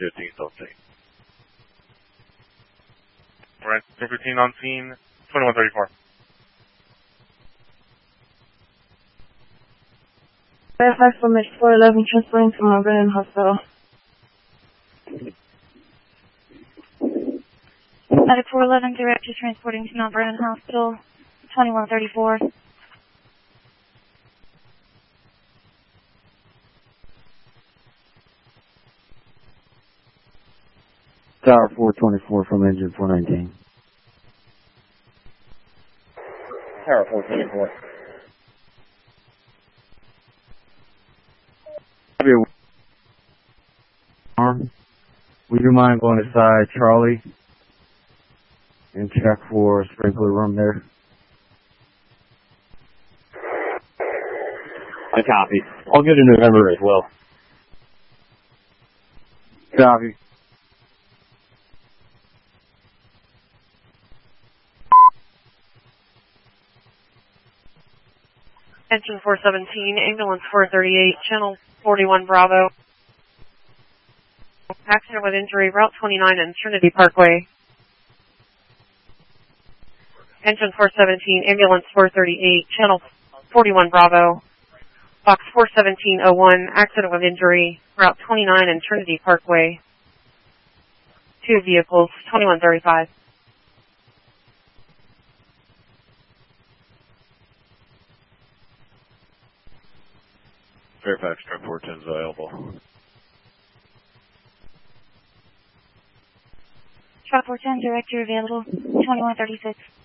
15th on scene. Alright, 15 on scene, 2134. Fairfax from 411 transporting to Mount Vernon Hospital. Medic 411 direct to transporting to Mount Vernon Hospital, 2134. Tower 424 from engine 419. Tower 424. Would you mind going inside Charlie and check for a sprinkler room there? I copy. I'll go to November as well. Copy. Engine 417, ambulance 438, channel 41 Bravo. Accident with injury, Route 29 and Trinity Parkway. Engine 417, ambulance 438, channel 41 Bravo. Box 41701, accident with injury, Route 29 and Trinity Parkway. 2 vehicles, 2135. Fairfax truck 410 is available. Truck 410, director available, 2136.